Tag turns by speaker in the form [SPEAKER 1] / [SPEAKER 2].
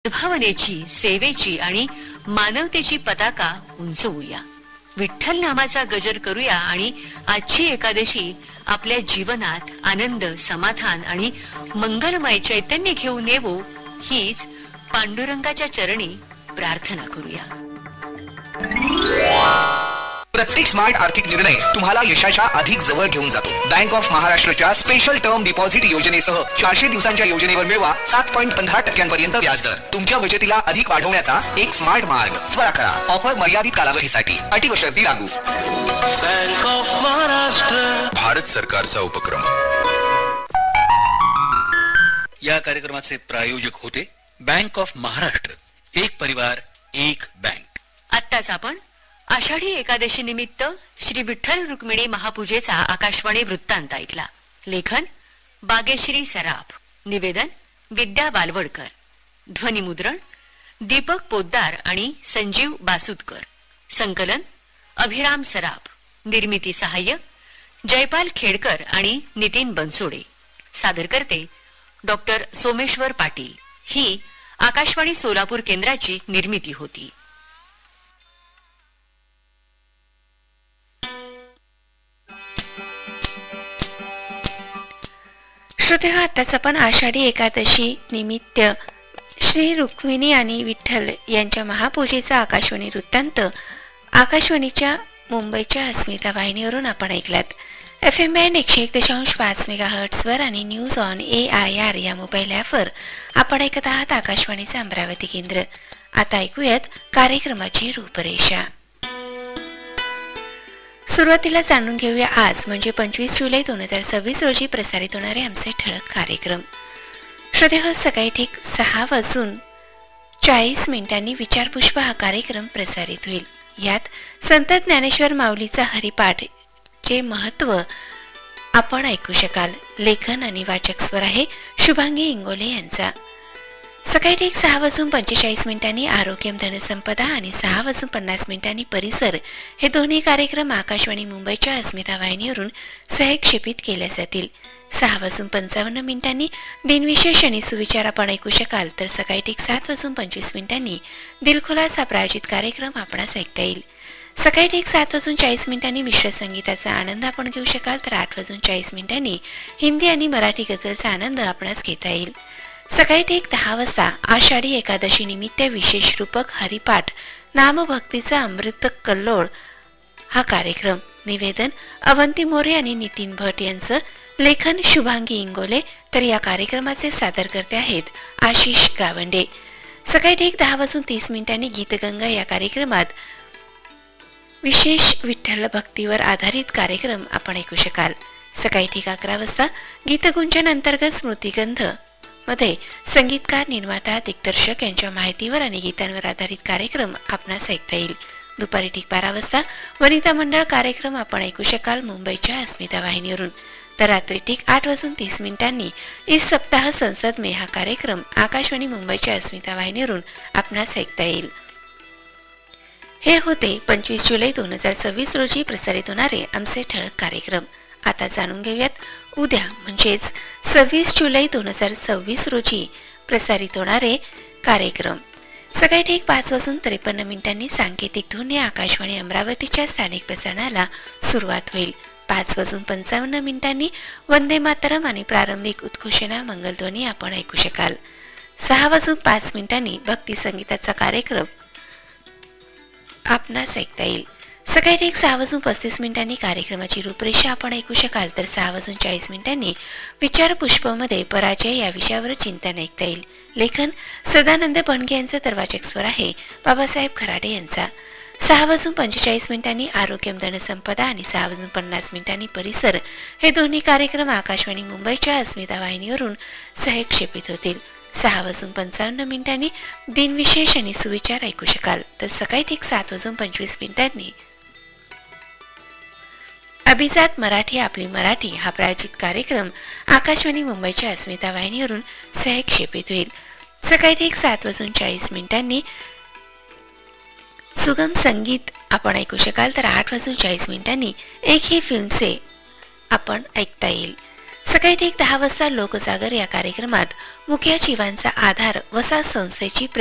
[SPEAKER 1] भावनेची, सेवेची आणि मानवतेची पताका उंचवूया. विठ्ठल नामाचा गजर करूया आणि आजची एकादशी आपल्या जीवनात आनंद, समाधान आणि मंगलमय चैतन्य घेऊन येवो, हीच पांडुरंगाच्या चरणी प्रार्थना करूया.
[SPEAKER 2] प्रत्येक स्मार्ट आर्थिक निर्णय तुम्हाला यशाच्या अधिक जवळ घेऊन जातो. बँक ऑफ महाराष्ट्रच्या स्पेशल टर्म डिपॉझिट योजनेसह 400 दिवसांच्या योजनेवर मिळवा 7.15% व्याजदर. तुमच्या बचतीला अधिक वाढवण्याचा एक स्मार्ट मार्ग. त्वरा करा. ऑफर मर्यादित कालावधीसाठी. अटी व शर्ती लागू.
[SPEAKER 3] बँक ऑफ महाराष्ट्र,
[SPEAKER 4] भारत सरकारचा उपक्रम.
[SPEAKER 5] या कार्यक्रमाचे प्रायोजक होते बँक ऑफ महाराष्ट्र. एक परिवार, एक बँक.
[SPEAKER 1] आत्ताच आपण आषाढी एकादशी निमित्त श्री विठ्ठल रुक्मिणी महापूजेचा आकाशवाणी वृत्तांत ऐकला. लेखन बागेश्री सराफ. निवेदन विद्या बालवडकर. ध्वनिमुद्रण दीपक पोद्दार आणि संजीव बासुदकर. संकलन अभिराम सराफ. निर्मिती सहाय्य जयपाल खेडकर आणि नितीन बनसोडे. सादरकर्ते डॉक्टर सोमेश्वर पाटील. ही आकाशवाणी सोलापूर केंद्राची निर्मिती होती.
[SPEAKER 6] श्रोतेहो, आताच आपण आषाढी एकादशी निमित्त श्री रुक्मिणी आणि विठ्ठल यांच्या महापूजेचा आकाशवाणी वृत्तांत आकाशवाणीच्या मुंबईच्या अस्मिता वाहिनीवरून आपण ऐकलात. FM बँड 101.5 मेगाहर्ट्झवर आणि न्यूज ऑन AIR या मोबाईल ॲपवर आपण ऐकत आहात आकाशवाणीचे अमरावती केंद्र. आता ऐकूयात कार्यक्रमाची रूपरेषा. सुरुवातीला जाणून घेऊया आज म्हणजे 25 जुलै 2026 रोजी प्रसारित होणारे आमचे ठळक कार्यक्रम. श्रोतेहो, सकाळी ठीक 6:40 विचारपुष्प हा कार्यक्रम प्रसारित होईल. यात संत ज्ञानेश्वर माऊलीचा हरिपाठ चे महत्व आपण ऐकू शकाल. लेखन आणि वाचक स्वर आहे शुभांगी इंगोले यांचा. सकाळी ठीक 6:45 आरोग्यम धनसंपदा आणि 6:50 परिसर हे दोन्ही कार्यक्रम आकाशवाणी मुंबईच्या अस्मिता वाहिनीवरून सहक्षेपित केले जातील. 6:55 दिनविशेष आणि सुविचार आपण ऐकू शकाल. तर सकाळी ठीक 7:25 दिलखुलास हा प्रायोजित कार्यक्रम आपणास ऐकता येईल. सकाळी ठीक 7:40 मिश्र संगीताचा आनंद आपण घेऊ शकाल. तर 8:40 हिंदी आणि मराठी गझलचा आनंद आपणास घेता येईल. सकाळी ठीक 10 वाजता आषाढी एकादशी निमित्त विशेष रूपक हरिपाठ नामभक्तीचा अमृत कल्लोळ हा कार्यक्रम. निवेदन अवंती मोरे आणि नितीन भट यांचं. लेखन शुभांगी इंगोले. तर या कार्यक्रमाचे सादरकर्ते आहेत आशिष गावंडे. सकाळी ठीक 10:30 गीतगंगा या कार्यक्रमात विशेष विठ्ठल भक्तीवर आधारित कार्यक्रम आपण ऐकू शकाल. सकाळी ठीक 11 वाजता गीतगुंजन अंतर्गत स्मृतिगंध मध्ये संगीतकार, निर्माता, दिग्दर्शक यांच्या माहितीवर आणि गीतांवर आधारित कार्यक्रम आपणास ऐकता येईल. दुपारी ठीक 12 वाजता वनिता मंडळ कार्यक्रम आपण ऐकू शकाल मुंबईच्या अस्मिता वाहिनीवरून. तर रात्री ठीक 8:30 इस सप्ताह संसद में हा कार्यक्रम आकाशवाणी मुंबईच्या अस्मिता वाहिनीवरून आपणास ऐकता येईल. हे होते 25 जुलै 2026 रोजी प्रसारित होणारे आमचे ठळक कार्यक्रम. आता जाणून घेऊयात उद्या म्हणजेच 26 जुलै 2026 रोजी प्रसारित होणारे कार्यक्रम. सकाळी ठीक 5:53 सांकेतिक ध्वनी आकाशवाणी अमरावतीच्या स्थानिक प्रसारणाला सुरुवात होईल. 5:55 वंदे मातरम आणि प्रारंभिक उद्घोषणा मंगलध्वनी आपण ऐकू शकाल. 6:05 भक्ती संगीताचा कार्यक्रम आपणास ऐकता येईल. सकाळी ठीक 6:35 कार्यक्रमाची रूपरेषा आपण ऐकू शकाल. तर 6:40 विचारपुष्पमध्ये पराजय या विषयावर चिंतन ऐकता येईल. लेखन सदानंद बनगे यांचं. तर वाचक स्वर आहे बाबासाहेब खराडे यांचा. 6:45 आरोग्यम धनसंपदा आणि 6:50 परिसर हे दोन्ही कार्यक्रम आकाशवाणी मुंबईच्या अस्मिता वाहिनीवरून सहक्षेपित होतील. 6:55 दिनविशेष आणि सुविचार ऐकू शकाल. तर सकाळी ठीक 7:25 अभिजात मराठी आपली मराठी हा प्रायोजित कार्यक्रम आकाशवाणी मुंबईच्या अस्मिता वाहिनीवरून सहक्षेपित होईल. सकाळी ठीक 7:40 सुगम संगीत आपण ऐकू शकाल. तर 8:40 एक ही फिल्मचे आपण ऐकता येईल. सकाळी ठीक 10 वाजता लोकजागर या कार्यक्रमात मुख्य जीवांचा आधार वसा संस्थेची